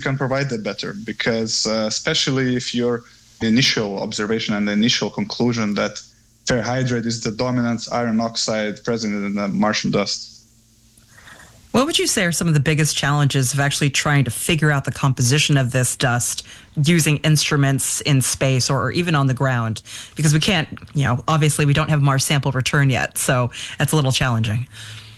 can provide that better because especially if your initial observation and the initial conclusion that ferrihydrite is the dominant iron oxide present in the Martian dust. What would you say are some of the biggest challenges of actually trying to figure out the composition of this dust using instruments in space or even on the ground? Because we can't, obviously we don't have Mars sample return yet, so that's a little challenging.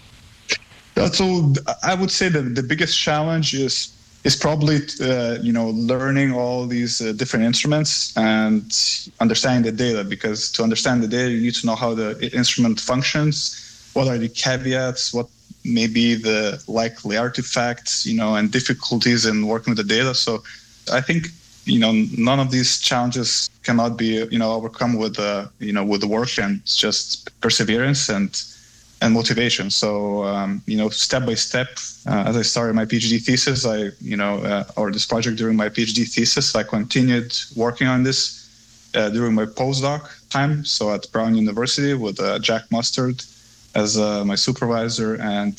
So I would say that the biggest challenge is probably, learning all these different instruments and understanding the data, because to understand the data, you need to know how the instrument functions, what are the caveats, what may be the likely artifacts, and difficulties in working with the data. So I think, none of these challenges cannot be, overcome with the work and just perseverance and motivation. So, step by step, as I started my PhD thesis, or this project during my PhD thesis, I continued working on this during my postdoc time. So at Brown University with Jack Mustard as my supervisor. And,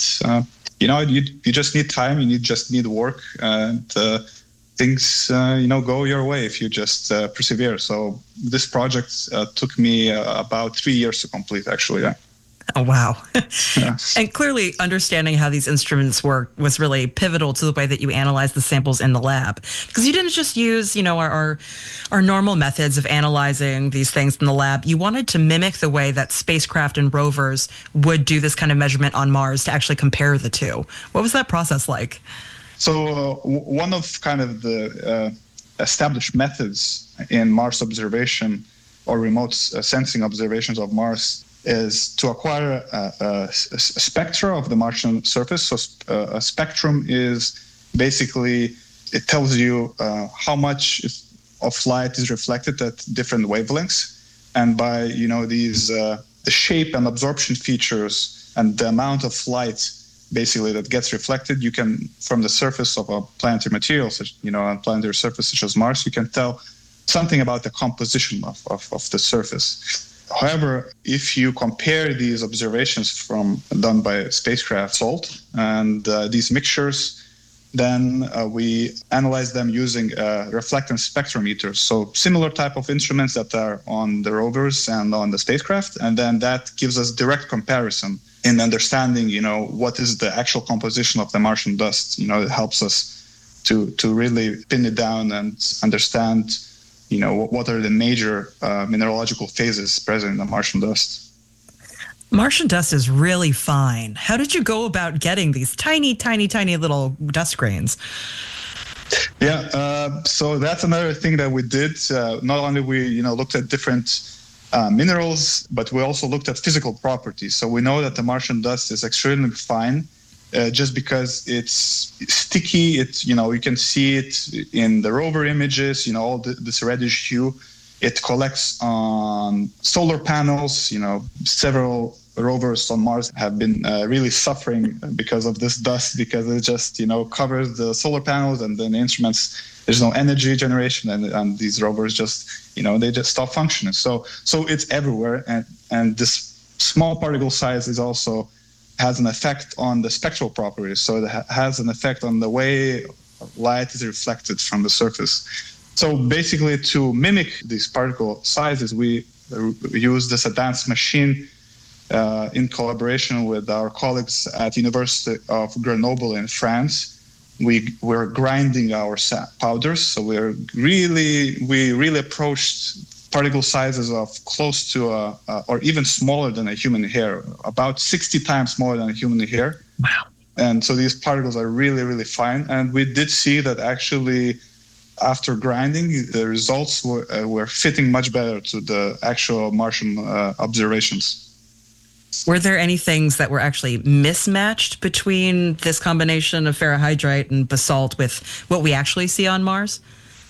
you just need time, you just need work, and things, go your way if you just persevere. So this project took me about 3 years to complete, actually, yeah. Oh, wow. Yeah. And clearly understanding how these instruments work was really pivotal to the way that you analyzed the samples in the lab. Because you didn't just use, our normal methods of analyzing these things in the lab. You wanted to mimic the way that spacecraft and rovers would do this kind of measurement on Mars to actually compare the two. What was that process like? So one of kind of the established methods in Mars observation or remote sensing observations of Mars is to acquire a spectra of the Martian surface. So a spectrum is basically, it tells you how much of light is reflected at different wavelengths. And by, these, the shape and absorption features and the amount of light basically that gets reflected, you can, from the surface of a planetary material, such, a planetary surface such as Mars, you can tell something about the composition of the surface. However, if you compare these observations done by spacecraft SALT and these mixtures, then we analyze them using reflectance spectrometers. So similar type of instruments that are on the rovers and on the spacecraft, and then that gives us direct comparison in understanding, what is the actual composition of the Martian dust. It helps us to really pin it down and understand what are the major mineralogical phases present in the Martian dust. Martian dust is really fine. How did you go about getting these tiny, tiny, tiny little dust grains? Yeah, so that's another thing that we did. Not only we, looked at different minerals, but we also looked at physical properties. So we know that the Martian dust is extremely fine. Just because it's sticky, you can see it in the rover images, all this reddish hue. It collects on solar panels. Several rovers on Mars have been really suffering because of this dust, because it just, covers the solar panels, and then the instruments, there's no energy generation, and these rovers just, they just stop functioning. So it's everywhere, and this small particle size is also has an effect on the spectral properties. So it has an effect on the way light is reflected from the surface. So basically, to mimic these particle sizes, we use this advanced machine in collaboration with our colleagues at University of Grenoble in France. We're grinding our powders. So we really approached particle sizes of close to or even smaller than a human hair, about 60 times smaller than a human hair. Wow. And so these particles are really, really fine. And we did see that actually after grinding, the results were fitting much better to the actual Martian observations. Were there any things that were actually mismatched between this combination of ferrihydrite and basalt with what we actually see on Mars?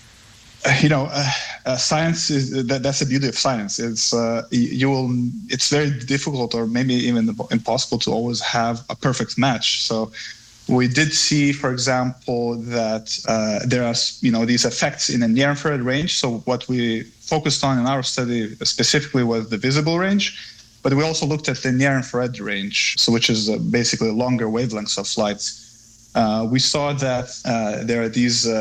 Science is that's the beauty of science. It's very difficult, or maybe even impossible, to always have a perfect match. So we did see, for example, that there are these effects in the near infrared range. So what we focused on in our study specifically was the visible range, but we also looked at the near infrared range, so which is basically longer wavelengths of light. We saw that there are these